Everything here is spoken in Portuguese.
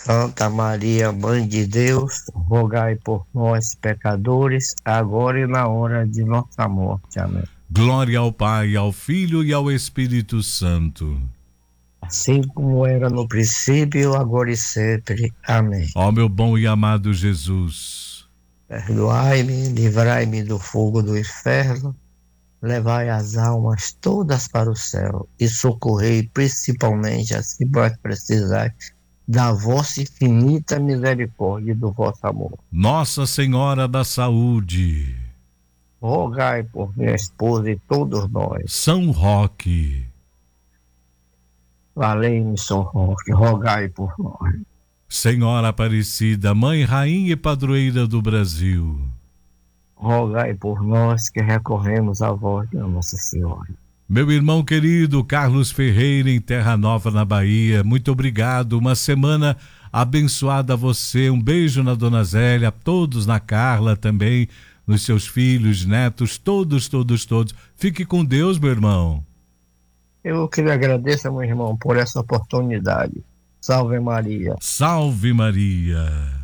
Santa Maria, Mãe de Deus, rogai por nós, pecadores, agora e na hora de nossa morte. Amém. Glória ao Pai, ao Filho e ao Espírito Santo. Assim como era no princípio, agora e sempre. Amém. Ó meu bom e amado Jesus, Perdoai-me, livrai-me do fogo do inferno, levai as almas todas para o céu e socorrei principalmente as que mais precisarem da vossa infinita misericórdia e do vosso amor. Nossa Senhora da Saúde, Rogai por minha esposa e todos nós. São Roque, Valei-me, São Roque, rogai por nós. Senhora Aparecida, Mãe, Rainha e Padroeira do Brasil, Rogai por nós que recorremos à voz da Nossa Senhora. meu irmão querido Carlos Ferreira, em Terra Nova, na Bahia, muito obrigado. Uma semana abençoada a você. Um beijo na Dona Zélia, a todos, na Carla também, nos seus filhos, netos, todos. Fique com Deus, meu irmão. Eu que lhe agradeço, meu irmão, por essa oportunidade. Salve Maria. Salve Maria.